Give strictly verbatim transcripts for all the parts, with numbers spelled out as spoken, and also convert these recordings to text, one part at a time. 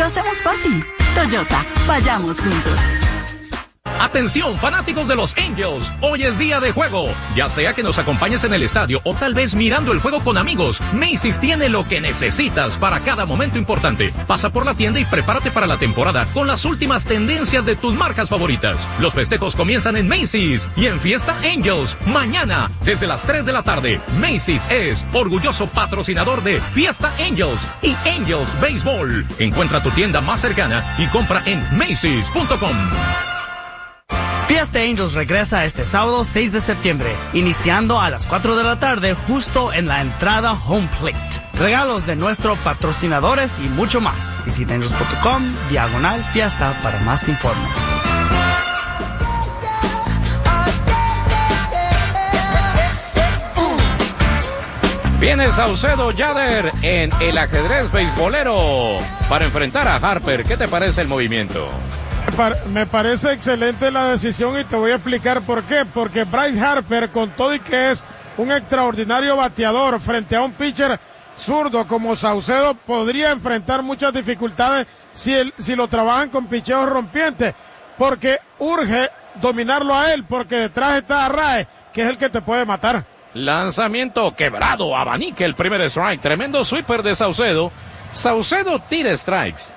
Lo hacemos fácil. Toyota, vayamos juntos. Atención, fanáticos de los Angels, hoy es día de juego. Ya sea que nos acompañes en el estadio o tal vez mirando el juego con amigos, Macy's tiene lo que necesitas para cada momento importante. Pasa por la tienda y prepárate para la temporada con las últimas tendencias de tus marcas favoritas. Los festejos comienzan en Macy's y en Fiesta Angels, mañana, desde las tres de la tarde. Macy's es orgulloso patrocinador de Fiesta Angels y Angels Baseball. Encuentra tu tienda más cercana y compra en Macy's punto com. Fiesta Angels regresa este sábado seis de septiembre, iniciando a las cuatro de la tarde justo en la entrada Home Plate. Regalos de nuestros patrocinadores y mucho más. Visita angels punto com, diagonal fiesta para más informes. Viene Saucedo Yader en el ajedrez beisbolero para enfrentar a Harper. ¿Qué te parece el movimiento? Me parece excelente la decisión y te voy a explicar por qué. Porque Bryce Harper, con todo y que es un extraordinario bateador frente a un pitcher zurdo como Saucedo, podría enfrentar muchas dificultades si, el, si lo trabajan con picheos rompientes. Porque urge dominarlo a él, porque detrás está Arraez, que es el que te puede matar. Lanzamiento quebrado, abanique el primer strike. Tremendo sweeper de Saucedo. Saucedo tira strikes.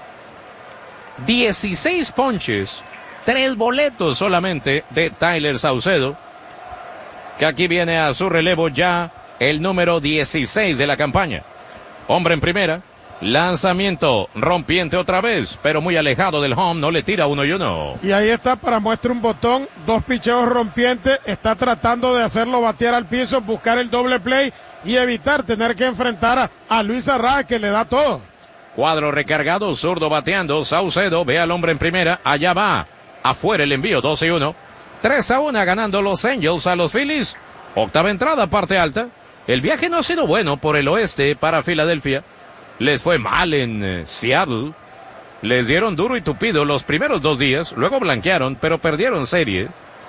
dieciséis ponches, tres boletos solamente de Tyler Saucedo, que aquí viene a su relevo ya el número dieciséis de la campaña. Hombre en primera, lanzamiento rompiente otra vez, pero muy alejado del home, no le tira uno y uno. Y ahí está para muestra un botón, dos picheos rompientes, está tratando de hacerlo batear al piso, buscar el doble play y evitar tener que enfrentar a, a Luis Arraez, que le da todo. Cuadro recargado, zurdo bateando, Saucedo ve al hombre en primera, allá va, afuera el envío, dos y uno, tres a uno ganando los Angels a los Phillies, octava entrada, parte alta. El viaje no ha sido bueno por el oeste para Filadelfia, les fue mal en eh, Seattle, les dieron duro y tupido los primeros dos días, luego blanquearon, pero perdieron serie.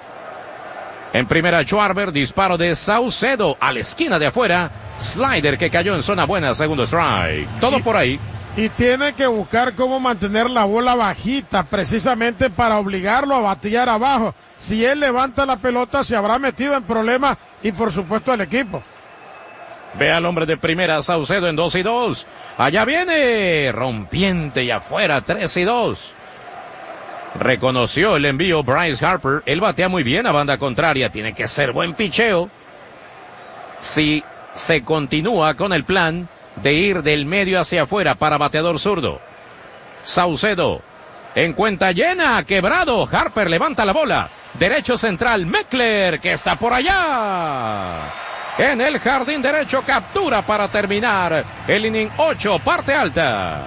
En primera, Schwarber, disparo de Saucedo a la esquina de afuera, slider que cayó en zona buena, segundo strike, todo por ahí. Y tiene que buscar cómo mantener la bola bajita, precisamente para obligarlo a batear abajo. Si él levanta la pelota, se habrá metido en problemas y por supuesto el equipo. Ve al hombre de primera, Saucedo en dos y dos. Allá viene, rompiente y afuera, tres y dos. Reconoció el envío Bryce Harper. Él batea muy bien a banda contraria. Tiene que ser buen picheo. Si se continúa con el plan de ir del medio hacia afuera para bateador zurdo. Saucedo en cuenta llena, quebrado. Harper levanta la bola. Derecho central, Meckler, que está por allá. En el jardín derecho, captura para terminar el inning ocho, parte alta.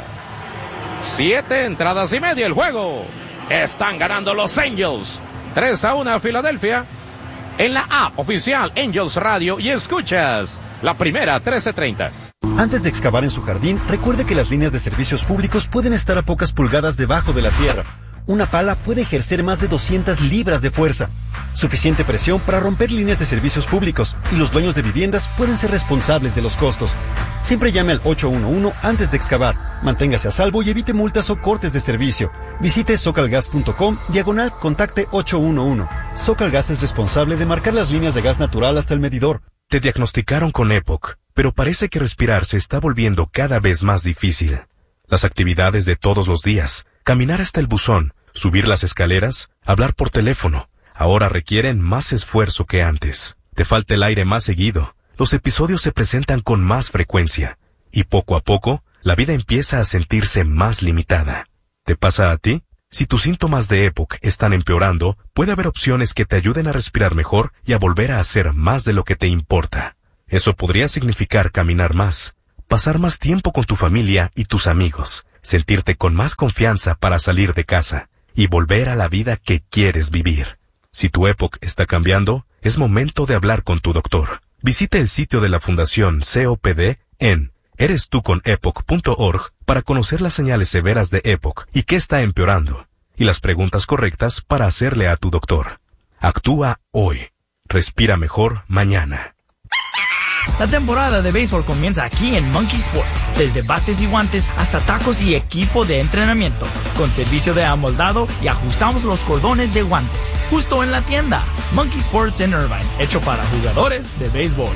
Siete entradas y media el juego. Están ganando los Angels. tres a uno a Filadelfia. En la app oficial Angels Radio y escuchas la primera trece treinta. Antes de excavar en su jardín, recuerde que las líneas de servicios públicos pueden estar a pocas pulgadas debajo de la tierra. Una pala puede ejercer más de doscientas libras de fuerza. Suficiente presión para romper líneas de servicios públicos, y los dueños de viviendas pueden ser responsables de los costos. Siempre llame al ocho uno uno antes de excavar. Manténgase a salvo y evite multas o cortes de servicio. Visite socalgas punto com, diagonal contacte ocho uno uno. Socalgas es responsable de marcar las líneas de gas natural hasta el medidor. Te diagnosticaron con EPOC, pero parece que respirar se está volviendo cada vez más difícil. Las actividades de todos los días, caminar hasta el buzón, subir las escaleras, hablar por teléfono, ahora requieren más esfuerzo que antes. Te falta el aire más seguido, los episodios se presentan con más frecuencia, y poco a poco, la vida empieza a sentirse más limitada. ¿Te pasa a ti? Si tus síntomas de EPOC están empeorando, puede haber opciones que te ayuden a respirar mejor y a volver a hacer más de lo que te importa. Eso podría significar caminar más, pasar más tiempo con tu familia y tus amigos, sentirte con más confianza para salir de casa y volver a la vida que quieres vivir. Si tu EPOC está cambiando, es momento de hablar con tu doctor. Visite el sitio de la Fundación C O P D en eres tú con epoc punto org para conocer las señales severas de EPOC y qué está empeorando, y las preguntas correctas para hacerle a tu doctor. Actúa hoy. Respira mejor mañana. La temporada de béisbol comienza aquí en Monkey Sports, desde bates y guantes hasta tacos y equipo de entrenamiento, con servicio de amoldado y ajustamos los cordones de guantes, justo en la tienda. Monkey Sports en Irvine, hecho para jugadores de béisbol.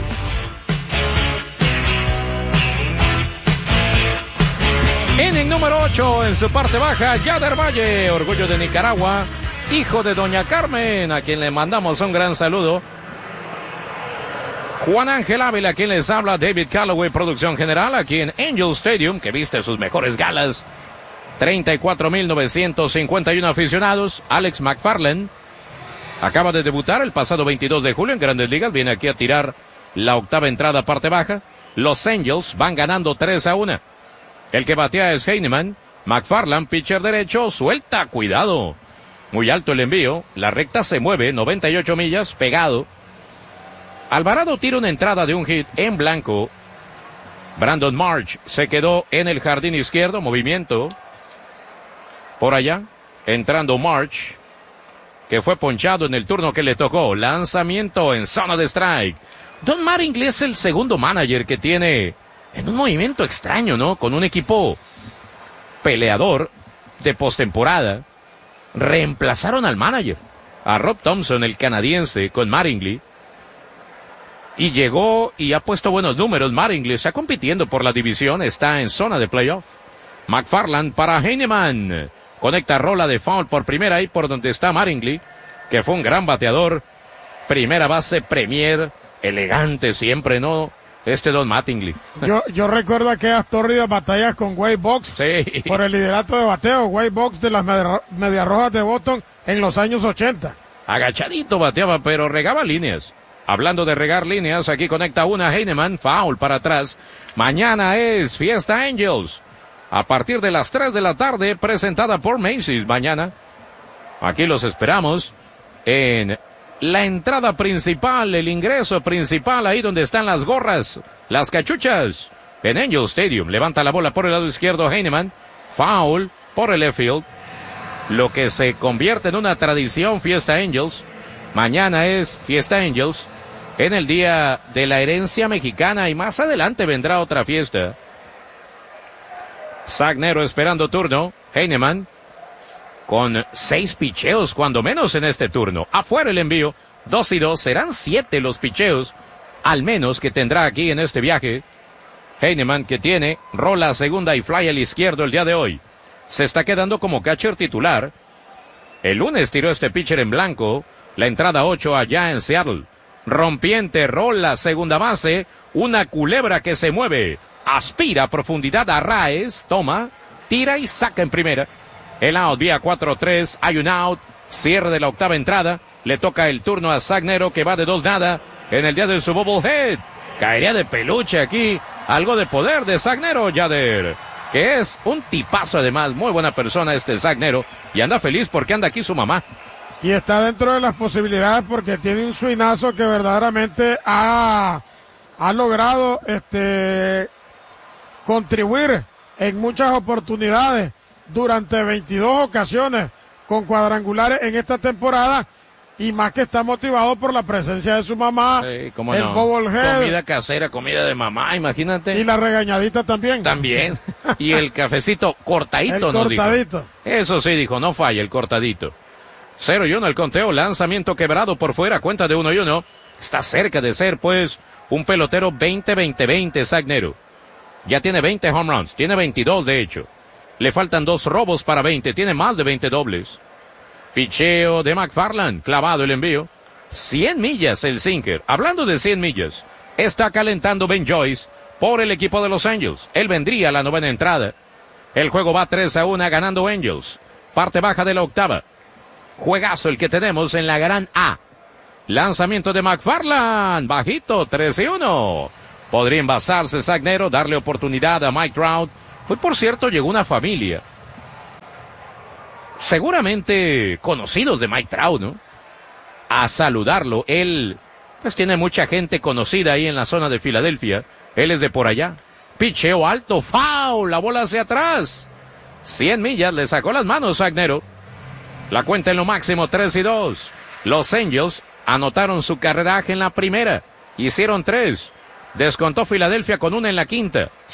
Inning número ocho en su parte baja, Yader Valle, orgullo de Nicaragua, hijo de doña Carmen, a quien le mandamos un gran saludo. Juan Ángel Ávila, a quien les habla, David Calloway, producción general, aquí en Angel Stadium, que viste sus mejores galas. treinta y cuatro mil novecientos cincuenta y uno aficionados. Alex McFarland acaba de debutar el pasado veintidós de julio en Grandes Ligas, viene aquí a tirar la octava entrada parte baja. Los Angels van ganando tres a uno. El que batea es Heinemann. McFarland, pitcher derecho, suelta, cuidado. Muy alto el envío, la recta se mueve, noventa y ocho millas, pegado. Alvarado tira una entrada de un hit en blanco. Brandon March se quedó en el jardín izquierdo, movimiento. Por allá, entrando March, que fue ponchado en el turno que le tocó. Lanzamiento en zona de strike. Don Mattingly es el segundo manager que tiene en un movimiento extraño, ¿no? Con un equipo peleador de postemporada. Reemplazaron al manager, a Rob Thompson, el canadiense, con Mattingly. Y llegó y ha puesto buenos números. Mattingly está compitiendo por la división, está en zona de playoff. McFarland para Heinemann. Conecta rola de foul por primera ahí por donde está Mattingly, que fue un gran bateador. Primera base premier, elegante siempre, ¿no? Este Don Mattingly. Yo, yo recuerdo aquellas tórridas batallas con Wade Boggs sí. por el liderato de bateo. Wade Boggs de las Media, Medias Rojas de Boston en los años ochenta. Agachadito bateaba, pero regaba líneas. Hablando de regar líneas, aquí conecta una Heinemann, foul para atrás. Mañana es Fiesta Angels. A partir de las tres de la tarde, presentada por Macy's mañana. Aquí los esperamos en la entrada principal, el ingreso principal, ahí donde están las gorras, las cachuchas, en Angel Stadium. Levanta la bola por el lado izquierdo Heinemann, foul por el left field. Lo que se convierte en una tradición, Fiesta Angels. Mañana es Fiesta Angels, en el día de la herencia mexicana, y más adelante vendrá otra fiesta. Zagnero esperando turno. Heinemann con seis picheos, cuando menos en este turno. Afuera el envío. Dos y dos. Serán siete los picheos, al menos, que tendrá aquí en este viaje. Heinemann, que tiene rola segunda y fly al izquierdo el día de hoy. Se está quedando como catcher titular. El lunes tiró este pitcher en blanco. La entrada ocho allá en Seattle. Rompiente, rola segunda base. Una culebra que se mueve. Aspira a profundidad a Raes. Toma, tira y saca en primera. El out vía cuatro tres. Hay un out. Cierre de la octava entrada. Le toca el turno a Zagnero, que va de dos nada en el día de su bobblehead. Caería de peluche aquí. Algo de poder de Zagnero, Yader, que es un tipazo además. Muy buena persona este Zagnero. Y anda feliz porque anda aquí su mamá. Y está dentro de las posibilidades porque tiene un swingazo que verdaderamente ha, ha logrado este contribuir en muchas oportunidades durante veintidós ocasiones con cuadrangulares en esta temporada, y más que está motivado por la presencia de su mamá, sí, cómo el no. bobblehead, comida casera, comida de mamá, imagínate. y la regañadita también. También. Y el cafecito cortadito, el ¿no? cortadito. Dijo. Eso sí, dijo, no falla el cortadito. Cero y uno el conteo, lanzamiento quebrado por fuera, cuenta de uno y uno. Está cerca de ser, pues, un pelotero veinte veinte veinte, Zagnero. Ya tiene veinte home runs, tiene veintidós de hecho. Le faltan dos robos para veinte, tiene más de veinte dobles. Picheo de McFarland, clavado el envío. cien millas el sinker. Hablando de cien millas, está calentando Ben Joyce por el equipo de los Angels. Él vendría a la novena entrada. El juego va tres a uno ganando Angels. Parte baja de la octava. Juegazo el que tenemos en la gran A. Lanzamiento de McFarland, bajito, tres y uno. Podría envasarse Zagnero, darle oportunidad a Mike Trout. Hoy, por cierto, llegó una familia, seguramente conocidos de Mike Trout, ¿no? A saludarlo. Él, pues, tiene mucha gente conocida ahí en la zona de Filadelfia. Él es de por allá. Picheo alto, foul, la bola hacia atrás. cien millas, le sacó las manos Zagnero. La cuenta en lo máximo, tres y dos. Los Angels anotaron su carreraje en la primera. Hicieron tres. Descontó Filadelfia con una en la quinta.